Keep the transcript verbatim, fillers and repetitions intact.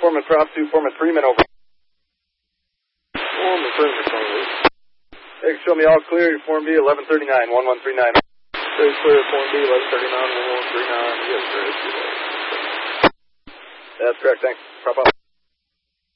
Foreman Prop two, Foreman Freeman over. Foreman Freeman, over. Hey, show me all clear, Form B, eleven thirty-nine, one one three nine. Stay clear, Form B, eleven thirty-nine, one one three nine. Yes, sir. That's correct, thanks. Prop up.